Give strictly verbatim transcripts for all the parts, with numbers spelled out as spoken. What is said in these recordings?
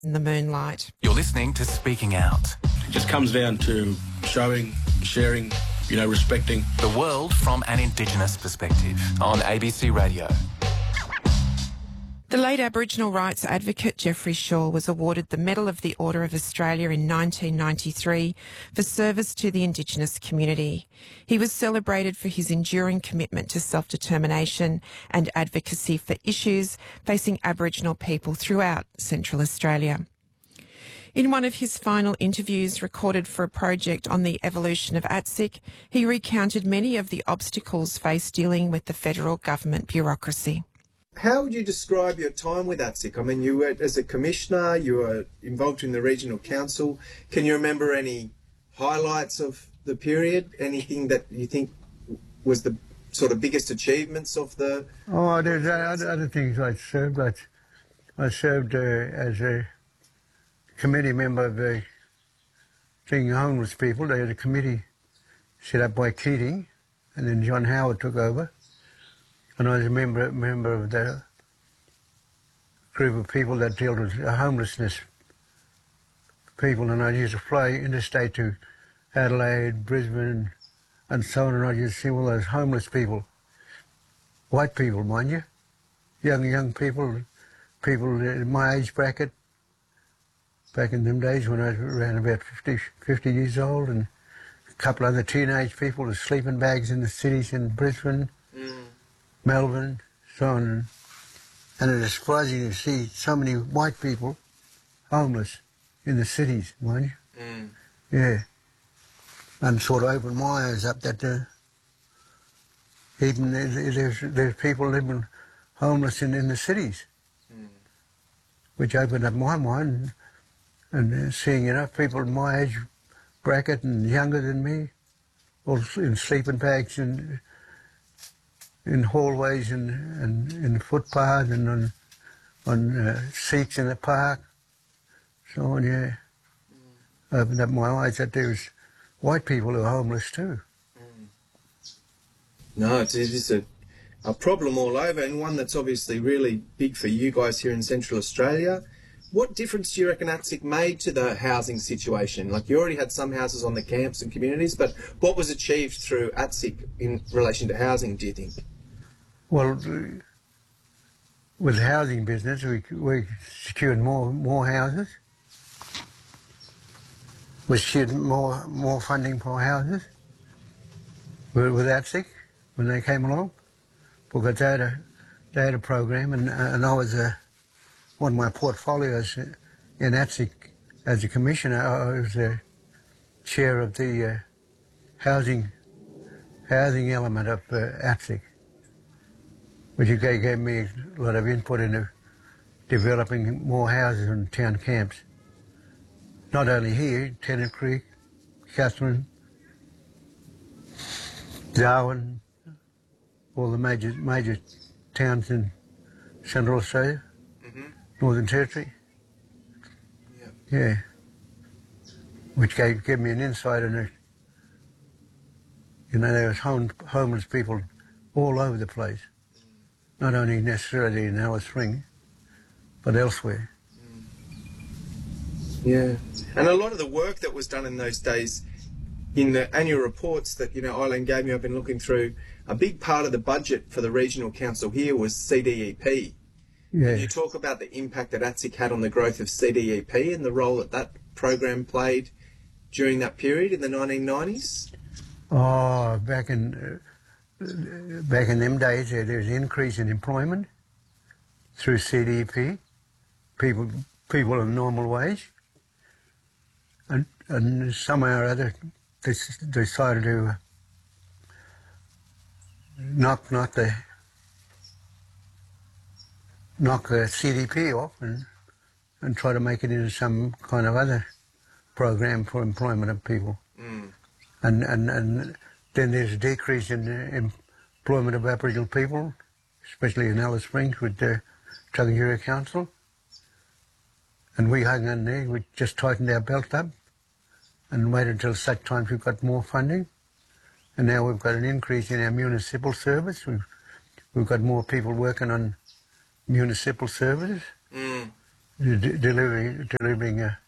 in the moonlight. You're listening to Speaking Out. It just comes down to showing, sharing, you know, respecting. The world from an Indigenous perspective on A B C Radio. The late Aboriginal rights advocate Geoffrey Shaw was awarded the Medal of the Order of Australia in nineteen ninety-three for service to the Indigenous community. He was celebrated for his enduring commitment to self-determination and advocacy for issues facing Aboriginal people throughout Central Australia. In one of his final interviews recorded for a project on the evolution of A T S I C, he recounted many of the obstacles faced dealing with the federal government bureaucracy. How would you describe your time with A T S I C? I mean, you were, as a commissioner, you were involved in the regional council. Can you remember any highlights of the period? Anything that you think was the sort of biggest achievements of the... Oh, there's other, other things I served. I, I served uh, as a committee member of the thing, homeless people. They had a committee set up by Keating, and then John Howard took over. And I was a member, member of the group of people that dealt with homelessness people, and I used to fly interstate to Adelaide, Brisbane, and so on, and I used to see all those homeless people, white people, mind you, young, young people, people in my age bracket, back in them days when I was around about fifty, fifty years old, and a couple other teenage people with sleeping bags in the cities in Brisbane, mm. Melbourne, so on. And it is surprising to see so many white people homeless in the cities, mind you. Mm. Yeah. And sort of opened my eyes up that uh, even there's, there's people living homeless in, in the cities, mm. which opened up my mind. And uh, seeing enough people in my age bracket and younger than me, all in sleeping bags and in hallways and, and in the footpath and on, on uh, seats in the park, so on, yeah. Mm. Opened up my eyes that there was white people who are homeless too. Mm. No, it's, it's a, a problem all over, and one that's obviously really big for you guys here in Central Australia. What difference do you reckon A T S I C made to the housing situation? Like, you already had some houses on the camps and communities, but what was achieved through A T S I C in relation to housing, do you think? Well, with the housing business, we, we secured more more houses. We secured more more funding for houses with, with A T S I C when they came along, because they had a, they had a program, and, and I was a, one of my portfolios in A T S I C as a commissioner. I was the chair of the uh, housing housing element of uh, A T S I C, which gave, gave me a lot of input into developing more houses in town camps. Not only here, Tennant Creek, Katherine, Darwin, all the major major towns in Central Australia, mm-hmm. Northern Territory. Yeah. Yeah. Which gave, gave me an insight into, you know, there was home, homeless people all over the place. Not only necessarily in Alice Spring, but elsewhere. Yeah. And a lot of the work that was done in those days, in the annual reports that, you know, Eileen gave me, I've been looking through, a big part of the budget for the regional council here was C D E P. Yeah. Can you talk about the impact that A T S I C had on the growth of C D E P and the role that that program played during that period in the nineteen nineties? Oh, back in... Uh, Back in them days, there was an increase in employment through C D E P, people people on normal wage, and, and somehow or other they decided to knock knock the knock the C D E P off and and try to make it into some kind of other program for employment of people, mm. and and and. Then there's a decrease in uh, employment of Aboriginal people, especially in Alice Springs with the Tugganyurra Council. And we hung in there, we just tightened our belt up and waited until such times we've got more funding. And now we've got an increase in our municipal service. We've, we've got more people working on municipal services. Mm. de- delivering, delivering uh,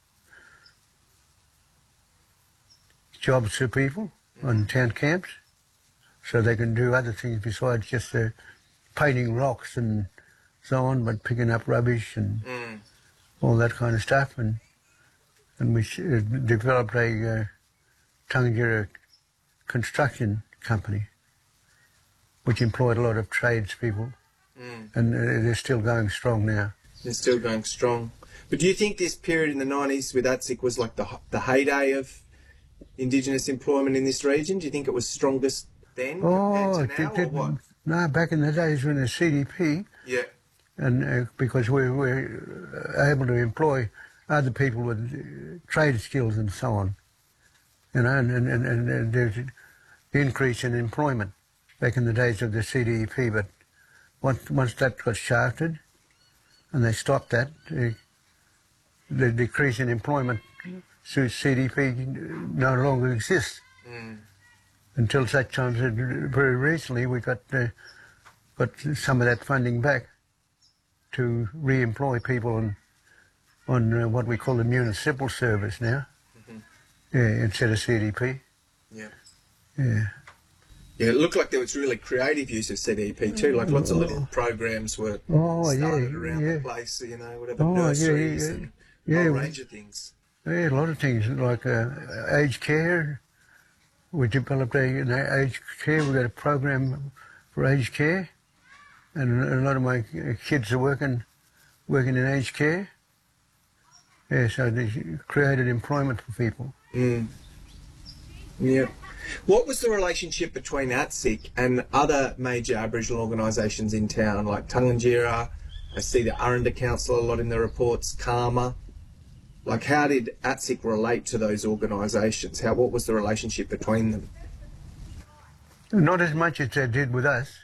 jobs to people on town camps, so they can do other things besides just uh, painting rocks and so on, but picking up rubbish and Mm. all that kind of stuff. And and we uh, developed a uh, Tungira construction company, which employed a lot of tradespeople, Mm. and uh, they're still going strong now. They're still going strong. But do you think this period in the nineties with ATSIC was like the the heyday of Indigenous employment in this region? Do you think it was strongest then Oh, compared to now, it did, or what? no, back in the days when the C D P, Yeah. and uh, because we were able to employ other people with uh, trade skills and so on, you know, and, and, and, and there's an increase in employment back in the days of the C D P. But once, once that got shafted and they stopped that, uh, the decrease in employment through C D P no longer exists. Mm. Until such times that very recently we got uh, got some of that funding back to re-employ people on on uh, what we call the municipal service now, Mm-hmm. yeah, instead of C D P. Yeah. Yeah. Yeah, it looked like there was really creative use of C D P too. Like lots of little programs were Oh, yeah, started around yeah. the place, you know, whatever, Oh, yeah, nurseries yeah, and yeah. a whole Yeah. range of things. Yeah, a lot of things like uh, aged care. We developed a, an aged care. We got a program for aged care, and a lot of my kids are working working in aged care. Yeah, so they created employment for people. Mm. Yeah. What was the relationship between ATSIC and other major Aboriginal organisations in town, like Tungunjira? I see the Aranda Council a lot in the reports, Karma. Like, how did ATSIC relate to those organisations? How, what was the relationship between them? Not as much as they did with us,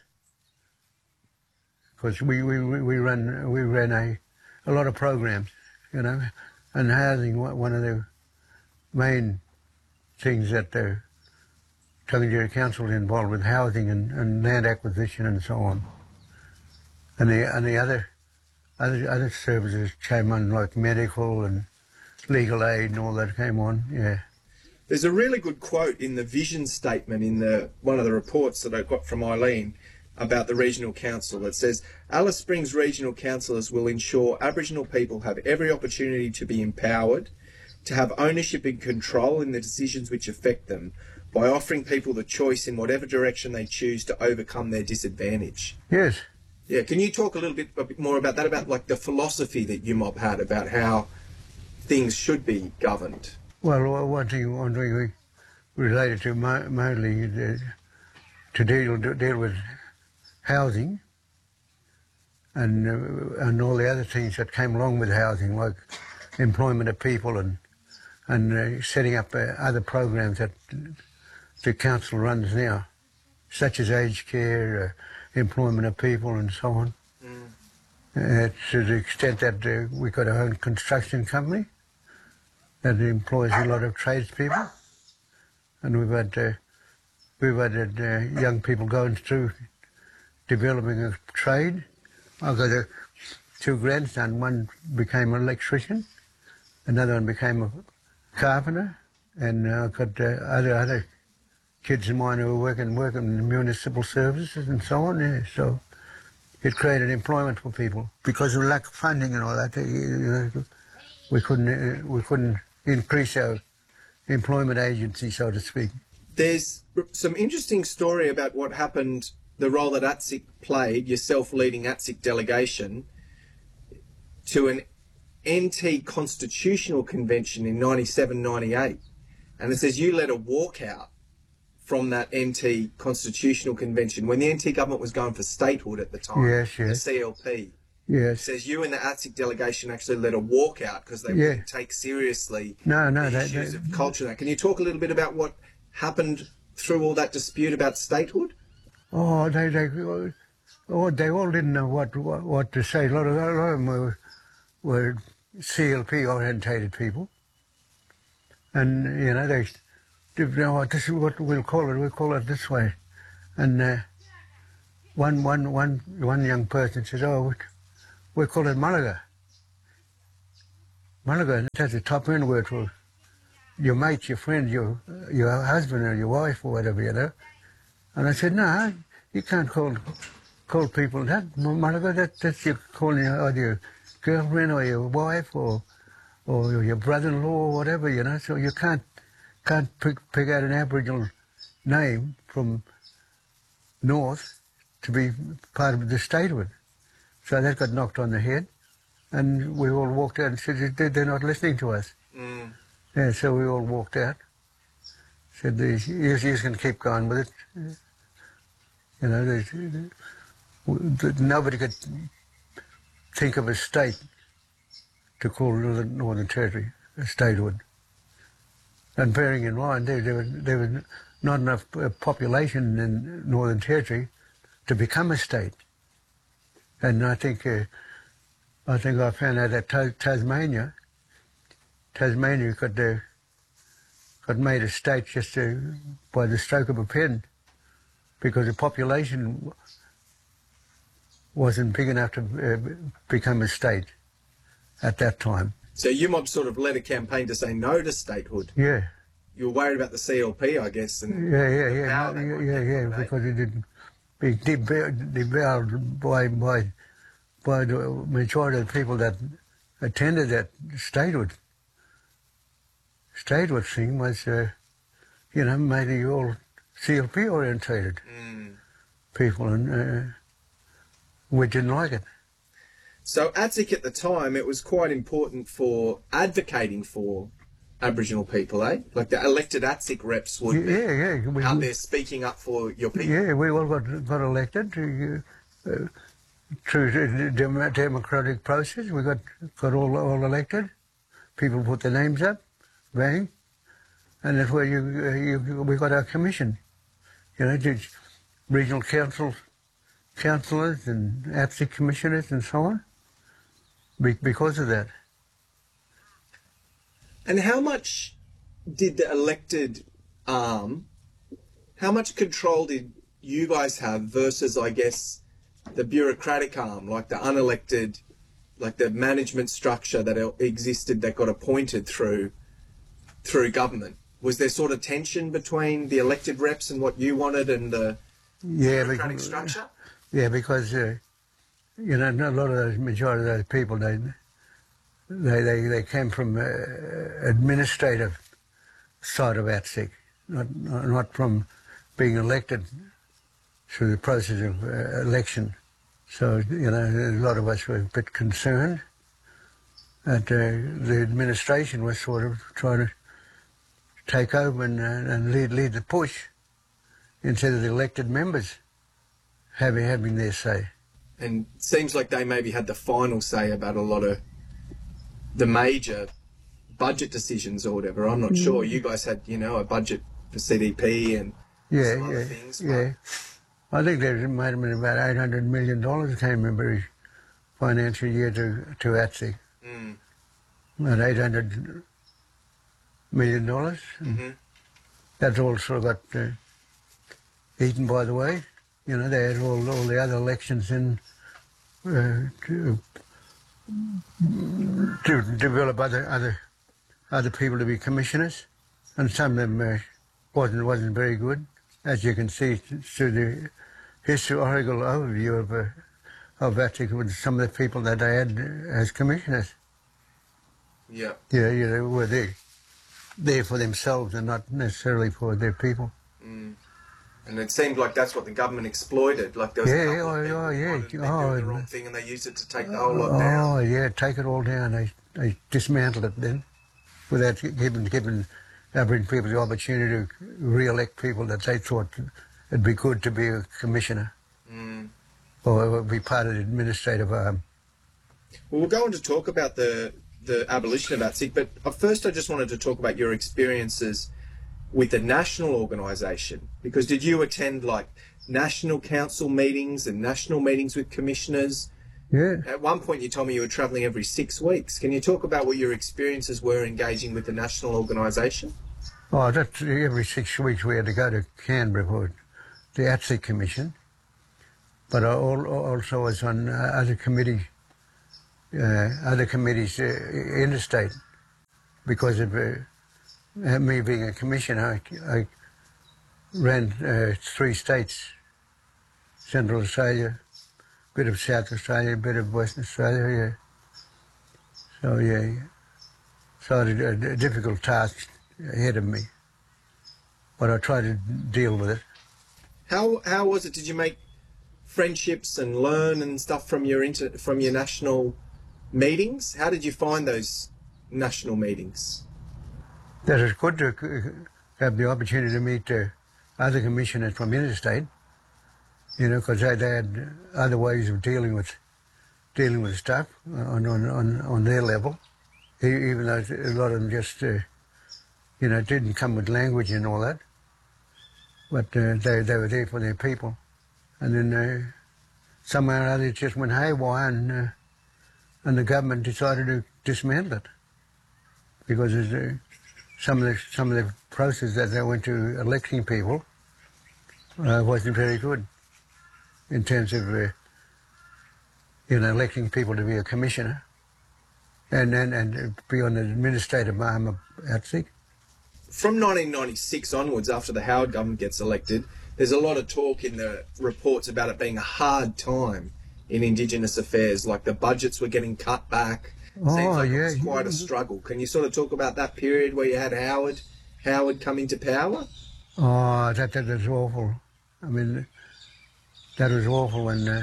because we, we, we run we ran a a lot of programs, you know, and housing one of the main things that the Tungunjira Council is involved with, housing and, and land acquisition and so on. And the and the other other other services came on, like medical and legal aid and all that came on. Yeah. There's a really good quote in the vision statement in the one of the reports that I got from Eileen about the Regional Council that says, Alice Springs Regional Councillors will ensure Aboriginal people have every opportunity to be empowered, to have ownership and control in the decisions which affect them, by offering people the choice in whatever direction they choose to overcome their disadvantage. Yes. Yeah, can you talk a little bit, a bit more about that, about like the philosophy that U M O B had about how things should be governed? Well, one thing, one thing we related to mo- mainly uh, to deal to deal with housing and uh, and all the other things that came along with housing, like employment of people and and uh, setting up uh, other programs that the council runs now, such as aged care, uh, employment of people, and so on. Mm. Uh, to the extent that uh, we got our own construction company that employs a lot of tradespeople, and we've had uh, we've had uh, young people going through developing a trade. I've got a, two grandsons. One became an electrician, another one became a carpenter, and uh, I've got uh, other other kids of mine who are working working in the municipal services and so on. Yeah, so it created employment for people because of lack of funding and all that. You know, we couldn't uh, we couldn't increase our employment agency, so to speak. There's some interesting story about what happened, the role that ATSIC played, yourself leading ATSIC delegation, to an N T Constitutional Convention in ninety-seven ninety-eight. And it says you led a walkout from that N T Constitutional Convention when the N T government was going for statehood at the time, Yes, yes. the C L P. It Yes. says you and the ATSIC delegation actually led a walkout because they Yeah. wouldn't take seriously No, no, the they- issues they- of culture. Can you talk a little bit about what happened through all that dispute about statehood? Oh, they they oh, they all didn't know what what, what to say. A lot of a lot of them were, were C L P orientated people, and you know they, they you know, this is what we'll call it. We'll call it this way, and uh, one one one one young person says, "Oh, we, we call it Malaga." Mulligan, that's a top end word for your mate, your friend, your your husband or your wife or whatever, you know. And I said, no, you can't call call people that. Mulligan, that, that's your calling either your girlfriend or your wife or or your brother-in-law or whatever, you know. So you can't can't pick, pick out an Aboriginal name from North to be part of the statehood. So that got knocked on the head. And we all walked out and said, they're not listening to us. Mm. Yeah, so we all walked out. Said, you, you can keep going with it. You know, there's, nobody could think of a state to call the Northern Territory a statehood. And bearing in mind, there, there, was, there was not enough population in Northern Territory to become a state. And I think... Uh, I think I found out that Tasmania, Tasmania got, uh, got made a state just uh, by the stroke of a pen because the population wasn't big enough to uh, become a state at that time. So U M O B sort of led a campaign to say no to statehood. Yeah. You were worried about the C L P, I guess. And yeah, yeah, yeah, no, yeah, yeah, yeah, because it didn't be devoured by... by by the majority of the people that attended that statehood. Statehood thing was, uh, you know, mainly all C L P orientated mm. people, and uh, we didn't like it. So A T S I C at the time, it was quite important for advocating for Aboriginal people, eh? Like the elected A T S I C reps would be yeah, yeah. We, out there speaking up for your people. Yeah, we all got, got elected. Uh, uh, Through the democratic process, we got got all all elected. People put their names up, bang, and that's where you, uh, you we got our commission. You know, the regional council, councillors and A T S I C commissioners and so on. Be, because of that. And how much did the elected arm? How much control did you guys have versus, I guess, the bureaucratic arm, like the unelected, like the management structure that existed that got appointed through through government? Was there sort of tension between the elected reps and what you wanted and the yeah, bureaucratic because, structure? Yeah, because uh, you know, a lot of those majority of those people they they they, they came from uh, administrative side of A T S I C, not not from being elected through the process of uh, election. So, you know, a lot of us were a bit concerned that uh, the administration was sort of trying to take over and, uh, and lead, lead the push instead of the elected members having, having their say. And it seems like they maybe had the final say about a lot of the major budget decisions or whatever. I'm not mm. sure. You guys had, you know, a budget for C D P and yeah, some yeah, other things. Yeah. I think there might have been about eight hundred million dollars came in every financial year to, to A T S I C. Mm. About eight hundred million dollars. Mm-hmm. That's all sort of got uh, eaten by the way. You know, they had all, all the other elections in uh, to, to develop other, other, other people to be commissioners. And some of them uh, wasn't, wasn't very good. As you can see through the historical overview of, uh, of A T S I C with some of the people that they had as commissioners. Yeah. Yeah, you know, were there, there for themselves and not necessarily for their people. Mm. And it seemed like that's what the government exploited. Like there was yeah, a couple oh, of people oh, yeah. who doing oh, the wrong thing and they used it to take the whole lot down. Oh, yeah, take it all down. They, they dismantled it then without giving, giving Aboriginal people the opportunity to re-elect people that they thought it'd be good to be a commissioner mm. or be part of the administrative arm. Well, we'll go on to talk about the, the abolition of A T S I C, but first I just wanted to talk about your experiences with the national organisation, because did you attend like national council meetings and national meetings with commissioners? Yeah. At one point you told me you were travelling every six weeks. Can you talk about what your experiences were engaging with the national organisation? Oh, that's, every six weeks we had to go to Canberra for the A T S I C Commission, but I also was on other committee uh, other committees uh, interstate because of uh, me being a commissioner. I, I ran uh, three states, Central Australia, a bit of South Australia, a bit of Western Australia, yeah. So, yeah, so I had a, a difficult task ahead of me, but I tried to deal with it. How how was it? Did you make friendships and learn and stuff from your inter, from your national meetings? How did you find those national meetings? That is good to have the opportunity to meet uh, other commissioners from interstate, you know, because they, they had other ways of dealing with dealing with stuff on on, on, on their level, even though a lot of them just, uh, you know, didn't come with language and all that, but uh, they, they were there for their people. And then uh, somehow or other it just went haywire, and, uh, and the government decided to dismantle it because uh, some of the some of the process that they went to electing people uh, wasn't very good in terms of uh, you know, electing people to be a commissioner and and, and be on the administrative arm of A T S I C. From nineteen ninety-six onwards, after the Howard government gets elected, there's a lot of talk in the reports about it being a hard time in Indigenous affairs, like the budgets were getting cut back. Oh, Seems like yeah, it was quite yeah. a struggle. Can you sort of talk about that period where you had Howard Howard come into power? Oh, that, that was awful. I mean, that was awful when uh,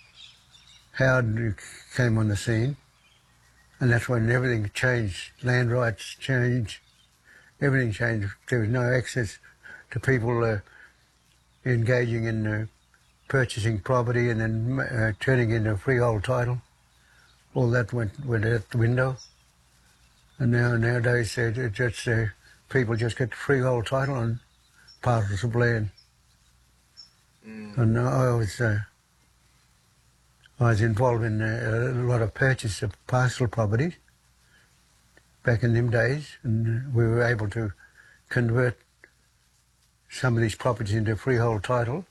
Howard came on the scene, and that's when everything changed. Land rights changed, everything changed. There was no access to people uh, engaging in uh, purchasing property and then uh, turning into a freehold title. All that went, went out the window. And now nowadays uh, it just uh, people just get freehold title on parcels of land. Mm. And I was uh, I was involved in uh, a lot of purchase of parcel properties back in them days, and we were able to convert some of these properties into freehold title.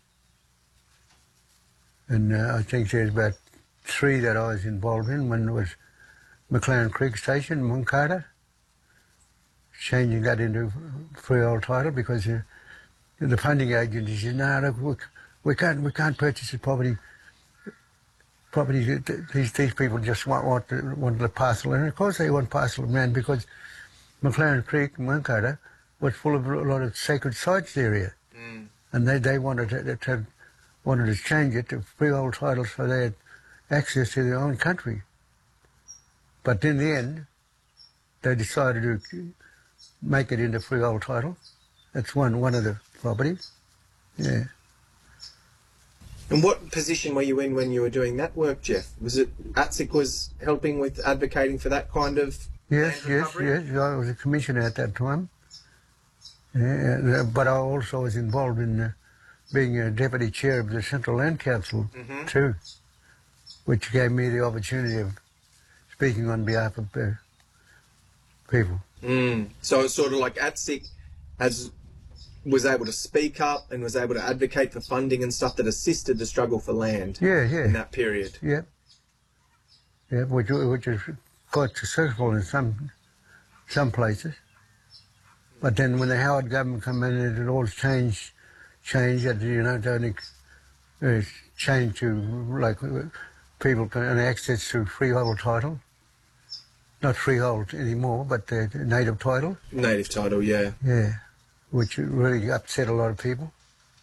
And uh, I think there's about three that I was involved in. One was McLaren Creek Station, Muncarta, changing that into freehold title because uh, the funding agency said, no, look, we, we can't, we can't purchase the property. Property, these these people just want want the, want the parcel, and of course they want parcel of land because McLaren Creek, Muncarta, was full of a lot of sacred sites area, mm. and they they wanted to, to wanted to change it to freehold title so they had access to their own country. But in the end, they decided to make it into freehold title. That's one one of the properties. Yeah. And what position were you in when you were doing that work, Jeff? Was it A T S I C was helping with advocating for that kind of Yes, yes, yes. I was a commissioner at that time. Yeah, but I also was involved in uh, being a deputy chair of the Central Land Council mm-hmm. too, which gave me the opportunity of speaking on behalf of uh, people. Mm. So it's sort of like A T S I C has was able to speak up and was able to advocate for funding and stuff that assisted the struggle for land yeah, yeah. in that period. Yeah, yeah, which, which is quite successful in some some places. But then when the Howard government came in, it all changed, changed, you know, it only uh, changed to, like, people can access to freehold title. Not freehold anymore, but uh, native title. Native title, yeah. Yeah. Which really upset a lot of people.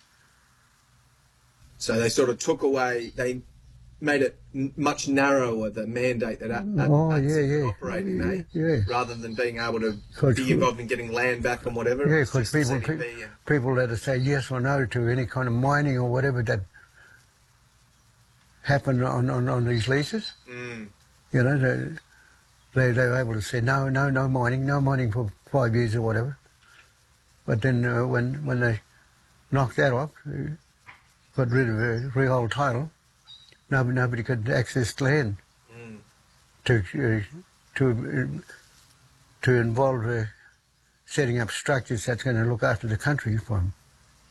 So they sort of took away, they made it n- much narrower, the mandate that A T S I C oh, yeah, yeah. operating, yeah, eh? Yeah. Rather than being able to be involved in getting land back and whatever. Yeah, because people, pe- and... people had to say yes or no to any kind of mining or whatever that happened on, on, on these leases. Mm. You know, they, they, they were able to say no, no, no mining, no mining for five years or whatever. But then uh, when when they knocked that off, uh, got rid of a freehold title, nobody, nobody could access land mm. to uh, to uh, to involve uh, setting up structures that's going to look after the country for them.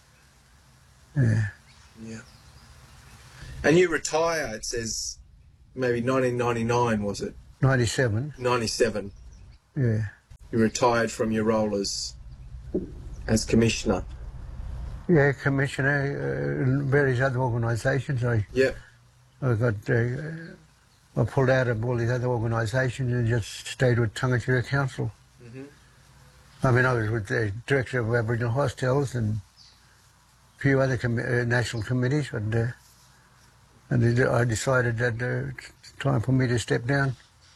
Yeah. Yeah. And you retire, it says, maybe nineteen ninety-nine, was it? ninety-seven. ninety-seven. Yeah. You retired from your role as, as commissioner. Yeah, commissioner uh, in various other organisations. I, Yep. I got, uh, I pulled out of all these other organisations and just stayed with Tangata Council. Mm-hmm. I mean, I was with the director of Aboriginal Hostels and a few other com- uh, national committees, but uh, and I decided that uh, it's time for me to step down.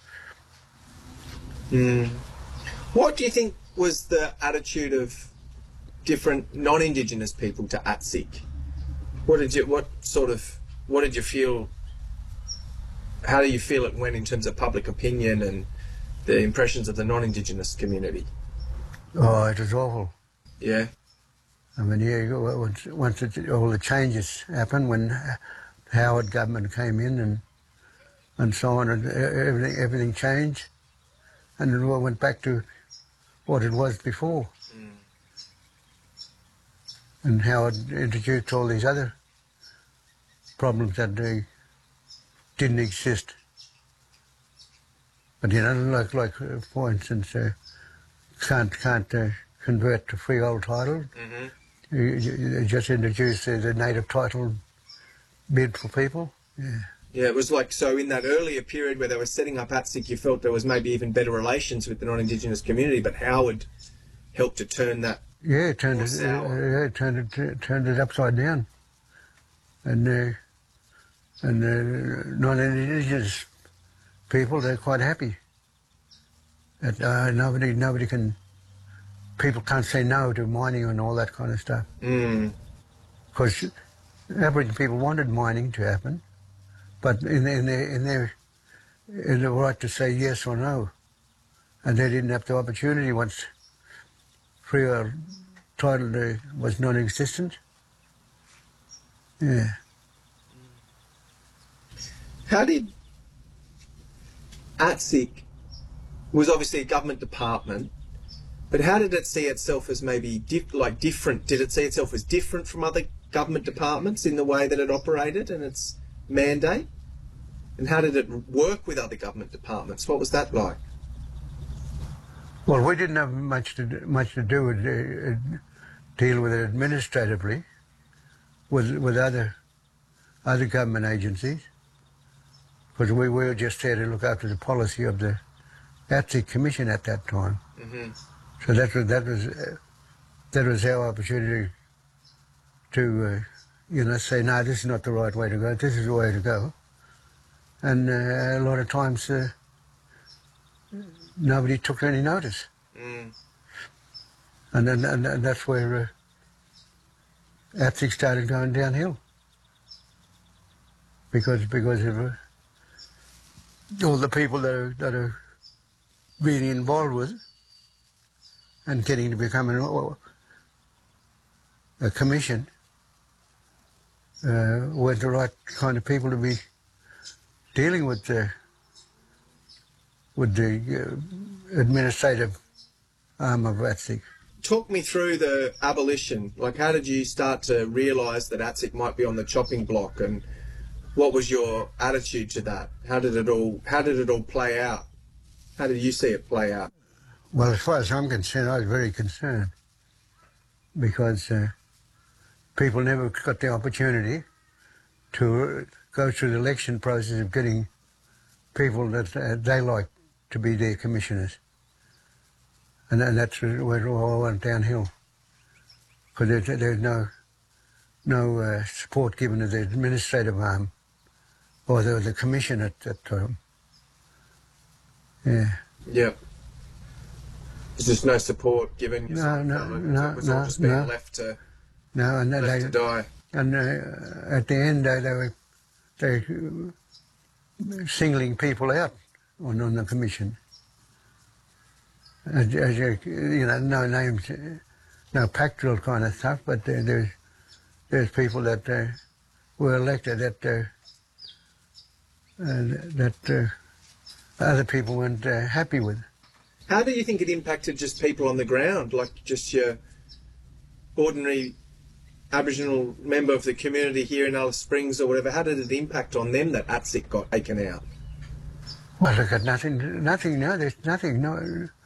Mm. What do you think was the attitude of different non-Indigenous people to A T S I C? What did you, what sort of, what did you feel, how do you feel it went in terms of public opinion and the impressions of the non-Indigenous community? Oh, it was awful. Yeah? I mean, yeah, once, once it, all the changes happened, when Howard government came in and and so on, and everything everything changed, and it all went back to what it was before. Mm. And Howard introduced all these other problems that they didn't exist. But you know, like like uh, for instance, uh, can't can't uh, convert to freehold title. Mm-hmm. You, you, you just introduced uh, the native title bid for people. Yeah. Yeah, it was like, so in that earlier period where they were setting up A T S I C, you felt there was maybe even better relations with the non-Indigenous community, but Howard helped to turn that. Yeah, it turned it, uh, yeah, it turned it, turned it upside down, and uh, and uh, non-Indigenous people, they're quite happy. That uh, nobody nobody can, people can't say no to mining and all that kind of stuff. Because mm. Aboriginal people wanted mining to happen, but in their, in their in their in the right to say yes or no, and they didn't have the opportunity once freehold title uh, was non-existent. Yeah. How did A T S I C, was obviously a government department, but how did it see itself as maybe dif- like different? Did it see itself as different from other government departments in the way that it operated and its mandate? And how did it work with other government departments? What was that like? Well, we didn't have much to do, much to do with uh, deal with it administratively with with other other government agencies, because we were just there to look after the policy of the A T S I C Commission at that time. Mm-hmm. So that was that was uh, that was our opportunity to uh, you know say, no, this is not the right way to go. This is the way to go. And uh, a lot of times uh, nobody took any notice. Mm. And then and, and that's where uh, A T S I C started going downhill, because because of uh, all the people that are, that are being involved with and getting to become an, a commission uh, weren't the right kind of people to be dealing with the with the uh, administrative arm of A T S I C. Talk me through the abolition. Like, how did you start to realise that A T S I C might be on the chopping block, and what was your attitude to that? How did it all How did it all play out? How did you see it play out? Well, as far as I'm concerned, I was very concerned, because uh, people never got the opportunity to go through the election process of getting people that uh, they like to be their commissioners. And, and that's where it all went downhill, because there's, there's no no uh, support given to the administrative arm or the, the commission at that time. Yeah. Yeah. There's just no support given. No, no, no, it was no, all just being no. left to no, and left they, to die. And uh, at the end, they, they were they were singling people out on, on the commission. As, as you, you know, no names, no pactual kind of stuff, but uh, there's there's people that uh, were elected that uh, uh, that uh, other people weren't uh, happy with. How do you think it impacted just people on the ground, like just your ordinary Aboriginal member of the community here in Alice Springs or whatever, how did it impact on them that A T S I C got taken out? Well, look at nothing, nothing, no, there's nothing, no,